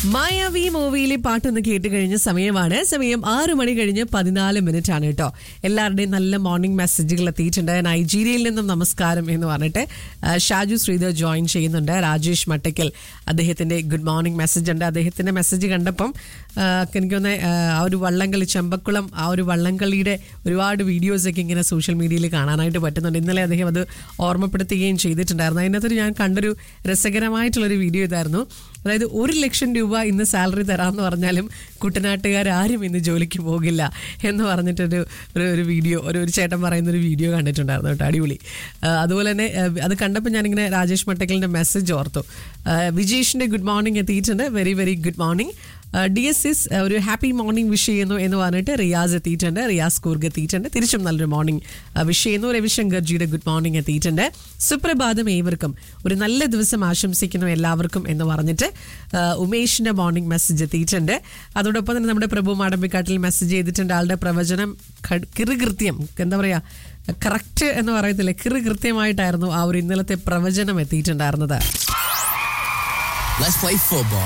മായാവി മൂവിയിലെ പാട്ടൊന്ന് കേട്ട് കഴിഞ്ഞ സമയമാണ്. സമയം 6 മണി കഴിഞ്ഞ് 14 മിനിറ്റ് ആണ് കേട്ടോ. എല്ലാവരുടെയും നല്ല മോർണിംഗ് മെസ്സേജുകൾ എത്തിയിട്ടുണ്ട്. നൈജീരിയയിൽ നിന്നും നമസ്കാരം എന്ന് പറഞ്ഞിട്ട് ഷാജു ശ്രീധർ ജോയിൻ ചെയ്യുന്നുണ്ട്. രാജേഷ് മട്ടക്കൽ അദ്ദേഹത്തിന്റെ ഗുഡ് മോർണിംഗ് മെസ്സേജ് ഉണ്ട്. അദ്ദേഹത്തിന്റെ മെസ്സേജ് കണ്ടപ്പം എനിക്കൊന്ന് ആ ഒരു വള്ളംകളി ചെമ്പക്കുളം ആ ഒരു വള്ളംകളിയുടെ ഒരുപാട് വീഡിയോസൊക്കെ ഇങ്ങനെ സോഷ്യൽ മീഡിയയിൽ കാണാനായിട്ട് പറ്റുന്നുണ്ട്. ഇന്നലെ അദ്ദേഹം അത് ഓർമ്മപ്പെടുത്തുകയും ചെയ്തിട്ടുണ്ടായിരുന്നു. അതിനകത്തൊരു ഞാൻ കണ്ടൊരു രസകരമായിട്ടുള്ളൊരു വീഡിയോ ഇതായിരുന്നു. അതായത് 1 ലക്ഷം രൂപ ഇന്ന് സാലറി തരാമെന്ന് പറഞ്ഞാലും കുട്ടനാട്ടുകാരും ഇന്ന് ജോലിക്ക് പോകില്ല എന്ന് പറഞ്ഞിട്ടൊരു ഒരു വീഡിയോ ഒരു ചേട്ടൻ പറയുന്നൊരു വീഡിയോ കണ്ടിട്ടുണ്ടായിരുന്നു കേട്ടോ. അടിപൊളി. അതുപോലെ തന്നെ അത് കണ്ടപ്പോൾ ഞാനിങ്ങനെ രാജേഷ് മട്ടക്കലിൻ്റെ മെസ്സേജ് ഓർത്തു. വിജേഷിൻ്റെ ഗുഡ് മോർണിംഗ് എത്തിയിട്ടുണ്ട്. Very very good morning. DSS ഒരു ഹാപ്പി മോർണിംഗ് വിഷ് ചെയ്യുന്നു എന്ന് പറഞ്ഞിട്ട് റിയാസ് എത്തിയിട്ടുണ്ട്. റിയാസ് കൂർഗ് എത്തിയിട്ടുണ്ട്. തിരിച്ചും നല്ലൊരു മോർണിംഗ് വിഷ് ചെയ്യുന്നു. രവിശങ്കർജിയുടെ ഗുഡ് മോർണിംഗ് എത്തിയിട്ടുണ്ട്. സുപ്രഭാതം ഏവർക്കും ഒരു നല്ല ദിവസം ആശംസിക്കുന്നു എല്ലാവർക്കും എന്ന് പറഞ്ഞിട്ട് ഉമേഷിന്റെ മോർണിംഗ് മെസ്സേജ് എത്തിയിട്ടുണ്ട്. അതോടൊപ്പം തന്നെ നമ്മുടെ പ്രഭു മാടമ്പിക്കാട്ടിൽ മെസ്സേജ് ചെയ്തിട്ടുണ്ട്. ആളുടെ പ്രവചനം കിറുകൃത്യം എന്താ പറയാ കറക്റ്റ് എന്ന് പറയത്തില്ലേ, കിറുകൃത്യമായിട്ടായിരുന്നു ആ ഒരു ഇന്നലത്തെ പ്രവചനം എത്തിയിട്ടുണ്ടായിരുന്നത്. Let's play football.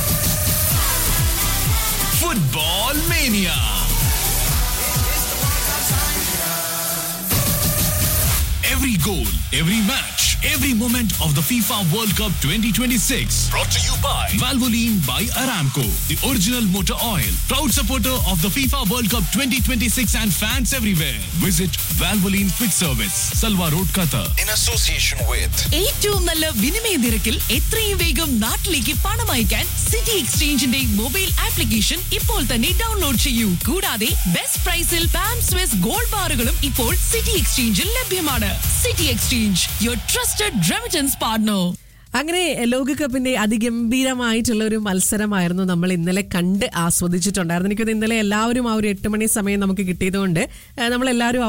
Football Mania. Every goal, every match, every moment of the FIFA World Cup 2026. Brought to you by Valvoline by Aramco, the original motor oil. Proud supporter of the FIFA World Cup 2026 and fans everywhere. Visit Valvoline Quick Service, Salwa Road, Qatar. In association with ഏറ്റവും നല്ല വിനിമയ നിരക്കിൽ എത്രയും വേഗം നാട്ടിലേക്ക് പണം അയക്കാൻ city എക്സ്ചേഞ്ചിന്റെ mobile application ഇപ്പോൾ തന്നെ ഡൗൺലോഡ് ചെയ്യൂ. കൂടാതെ ബെസ്റ്റ് പ്രൈസിൽ പാം സ്വിസ് ഗോൾഡ് ബാറുകളും ഇപ്പോൾ സിറ്റി എക്സ്ചേഞ്ചിൽ ലഭ്യമാണ്. City exchange, your trusted remittance partner. അങ്ങനെ ലോകകപ്പിന്റെ അതിഗംഭീരമായിട്ടുള്ള ഒരു മത്സരമായിരുന്നു നമ്മൾ ഇന്നലെ കണ്ട് ആസ്വദിച്ചിട്ടുണ്ടായിരുന്നു. എനിക്കത് ഇന്നലെ എല്ലാവരും ആ ഒരു 8 മണി സമയം നമുക്ക് കിട്ടിയതുകൊണ്ട് നമ്മളെല്ലാവരും